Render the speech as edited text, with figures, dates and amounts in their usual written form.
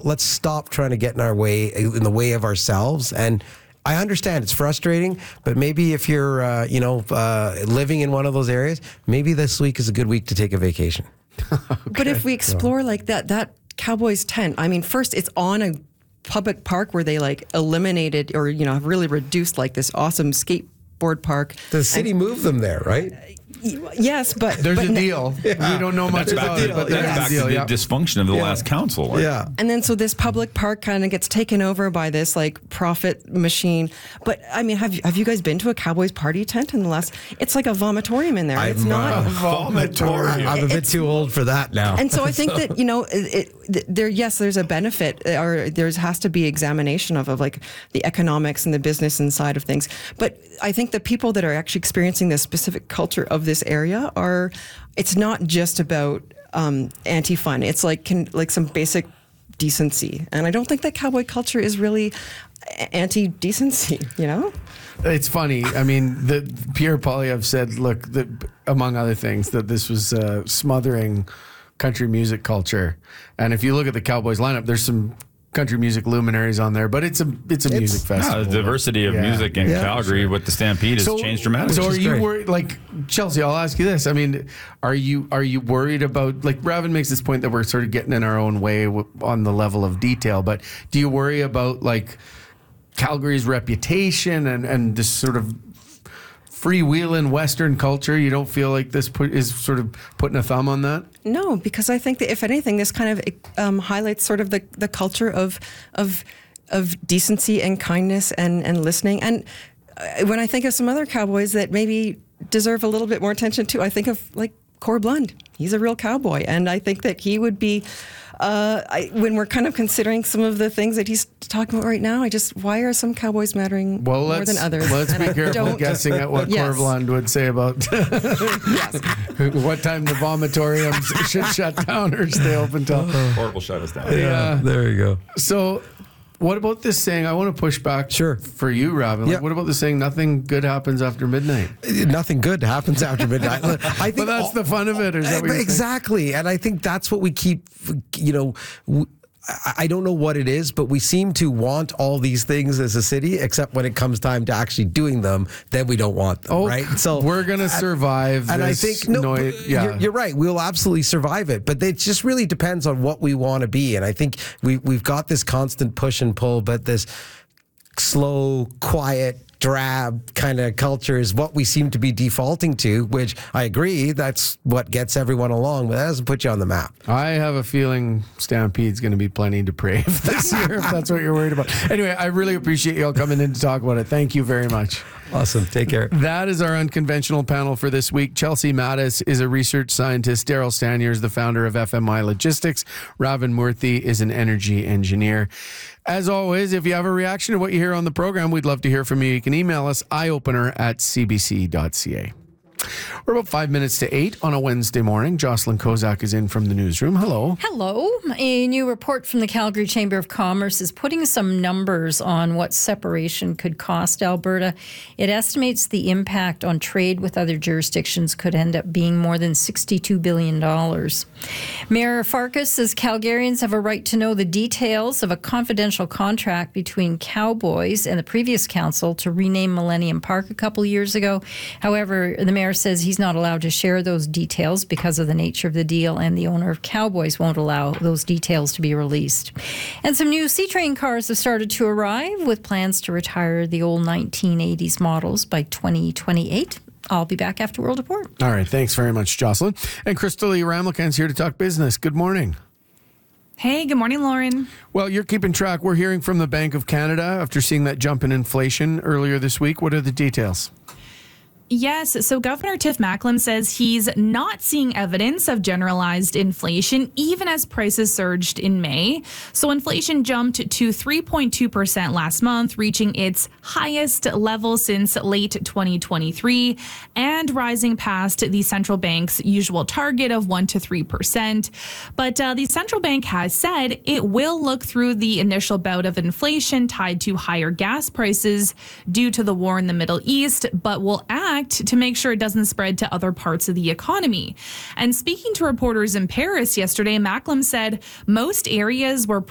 let's stop trying to get in the way of ourselves. And I understand it's frustrating, but maybe if you're, living in one of those areas, maybe this week is a good week to take a vacation. Okay. But if we explore like that Cowboys tent, I mean, first it's on a public park where they like eliminated or, have really reduced like this awesome skateboard park. The city moved them there, right? Yes, but there's a deal. Yeah. We don't know much about it, but that's back to the dysfunction of the last council. Right? Yeah. And then so this public park kind of gets taken over by this like profit machine. But I mean, have you guys been to a Cowboys party tent in the last? It's like a vomitorium in there. It's not a vomitorium. I'm a bit too old for that now. And so I think that there's a benefit, or there has to be examination of like the economics and the business inside of things. But I think the people that are actually experiencing this specific culture of this area it's not just about anti-fun. It's like some basic decency. And I don't think that cowboy culture is really anti-decency, It's funny. I mean, Pierre Poilievre said, look, among other things, that this was smothering country music culture. And if you look at the Cowboys lineup, there's some country music luminaries on there, but it's a music festival. The diversity of music in Calgary with the Stampede has changed dramatically. So are you worried, like, Chelsea, I'll ask you this. I mean, are you worried about, like, Ravin makes this point that we're sort of getting in our own way on the level of detail, but do you worry about, like, Calgary's reputation and this sort of freewheeling Western culture? You don't feel like this is sort of putting a thumb on that? No, because I think that if anything, this kind of highlights sort of the culture of decency and kindness and listening. And when I think of some other cowboys that maybe deserve a little bit more attention too, I think of like Corb Lund. He's a real cowboy, and I think that he would be. When we're kind of considering some of the things that he's talking about right now, why are some cowboys mattering more than others? Let's be careful guessing at what Corb Lund would say about what time the vomitoriums should shut down or stay open till. Corb will shut us down. Yeah, there you go. So, what about this saying? I want to push back for you, Ravin. Like, what about the saying, nothing good happens after midnight? Nothing good happens after midnight. I think but that's the fun of it. Or is that what exactly. And I think that's what we keep, I don't know what it is, but we seem to want all these things as a city, except when it comes time to actually doing them, then we don't want them, right? So we're going to survive and this. I think, you're right. We'll absolutely survive it, but it just really depends on what we want to be. And I think we've got this constant push and pull, but this slow, quiet, drab kind of culture is what we seem to be defaulting to, which I agree, that's what gets everyone along, but that doesn't put you on the map. I have a feeling Stampede's going to be plenty depraved this year, if that's what you're worried about. Anyway, I really appreciate you all coming in to talk about it. Thank you very much. Awesome. Take care. That is our unconventional panel for this week. Chelsea Mattis is a research scientist. Daryl Stanier is the founder of FMI Logistics. Ravin Murthy is an energy engineer. As always, if you have a reaction to what you hear on the program, we'd love to hear from you. You can email us, eyeopener@cbc.ca. We're about 5 minutes to 8 on a Wednesday morning. Jocelyn Kozak is in from the newsroom. Hello. Hello. A new report from the Calgary Chamber of Commerce is putting some numbers on what separation could cost Alberta. It estimates the impact on trade with other jurisdictions could end up being more than $62 billion. Mayor Farkas says Calgarians have a right to know the details of a confidential contract between Cowboys and the previous council to rename Millennium Park a couple years ago. However, the mayor says he's not allowed to share those details because of the nature of the deal, and the owner of Cowboys won't allow those details to be released. And some new C-Train cars have started to arrive with plans to retire the old 1980s models by 2028. I'll be back after World Report. All right. Thanks very much, Jocelyn. And Crystal Lee Ramlikan's here to talk business. Good morning. Hey, good morning, Lauren. Well, you're keeping track. We're hearing from the Bank of Canada after seeing that jump in inflation earlier this week. What are the details? Yes, so Governor Tiff Macklem says he's not seeing evidence of generalized inflation, even as prices surged in May. So inflation jumped to 3.2% last month, reaching its highest level since late 2023, and rising past the central bank's usual target of 1 to 3%. But the central bank has said it will look through the initial bout of inflation tied to higher gas prices due to the war in the Middle East, but will act to make sure it doesn't spread to other parts of the economy. And speaking to reporters in Paris yesterday, Macklem said most areas were